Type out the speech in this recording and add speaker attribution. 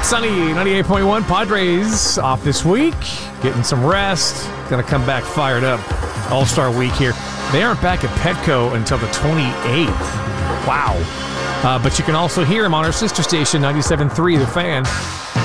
Speaker 1: Sunny 98.1. Padres off this week, getting some rest. Gonna come back fired up. All-Star week here. They aren't back at Petco until the 28th. Wow. But you can also hear them on our sister station, 97.3 The Fan.